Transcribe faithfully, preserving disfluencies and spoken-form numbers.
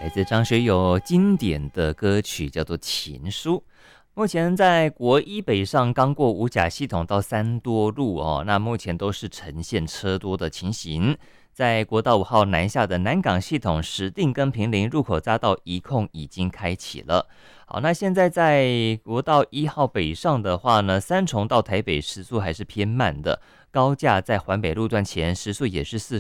来自张学友经典的歌曲叫做《情书》。目前在国一北上刚过五甲系统到三多路哦，那目前都是呈现车多的情形。在国道五号南下的南港系统石碇跟坪林入口匝道一控已经开启了。好，那现在在国道一号北上的话呢，三重到台北时速还是偏慢的，高架在环北路段前时速也是四